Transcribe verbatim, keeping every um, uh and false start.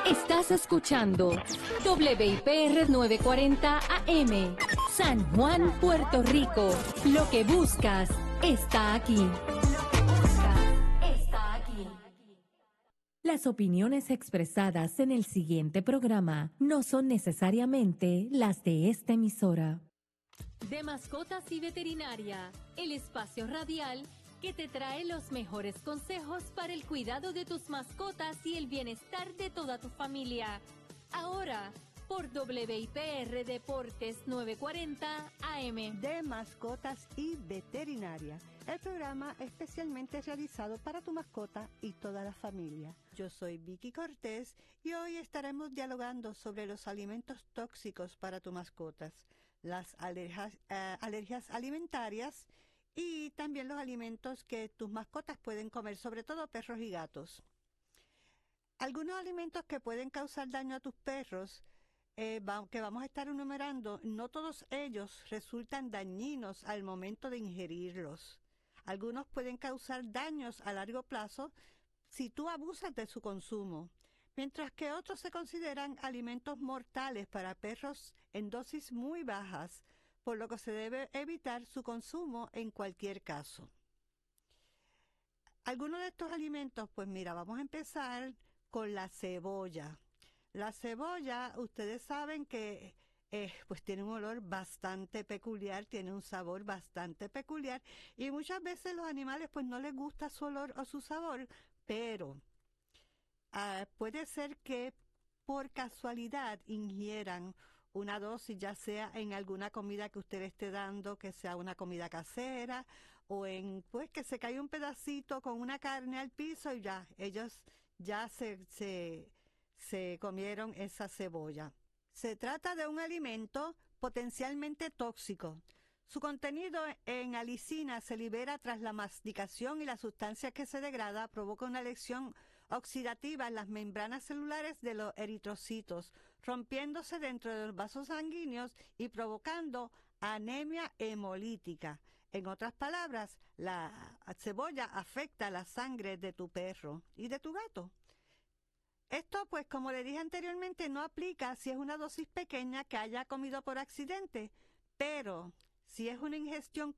Estás escuchando W I P R novecientos cuarenta A M, San Juan, Puerto Rico. Lo que buscas está aquí. Está aquí. Las opiniones expresadas en el siguiente programa no son necesariamente las de esta emisora. De Mascotas y Veterinaria, el espacio radial que te trae los mejores consejos para el cuidado de tus mascotas y el bienestar de toda tu familia. Ahora, por W I P R Deportes novecientos cuarenta A M. De Mascotas y Veterinaria, el programa especialmente realizado para tu mascota y toda la familia. Yo soy Vicky Cortés y hoy estaremos dialogando sobre los alimentos tóxicos para tus mascotas, las alergias, uh, alergias alimentarias y también los alimentos que tus mascotas pueden comer, sobre todo perros y gatos. Algunos alimentos que pueden causar daño a tus perros, eh, va, que vamos a estar enumerando, no todos ellos resultan dañinos al momento de ingerirlos. Algunos pueden causar daños a largo plazo si tú abusas de su consumo, mientras que otros se consideran alimentos mortales para perros en dosis muy bajas, por lo que se debe evitar su consumo en cualquier caso. Algunos de estos alimentos, pues mira, vamos a empezar con la cebolla. La cebolla, ustedes saben que eh, pues tiene un olor bastante peculiar, tiene un sabor bastante peculiar y muchas veces los animales pues no les gusta su olor o su sabor, pero uh, puede ser que por casualidad ingieran una dosis, ya sea en alguna comida que usted esté dando, que sea una comida casera, o en, pues, que se cae un pedacito con una carne al piso y ya, ellos ya se, se, se comieron esa cebolla. Se trata de un alimento potencialmente tóxico. Su contenido en alicina se libera tras la masticación y la sustancia que se degrada provoca una lesión oxidativa en las membranas celulares de los eritrocitos, rompiéndose dentro de los vasos sanguíneos y provocando anemia hemolítica. En otras palabras, la cebolla afecta la sangre de tu perro y de tu gato. Esto, pues, como le dije anteriormente, no aplica si es una dosis pequeña que haya comido por accidente, pero si es una ingestión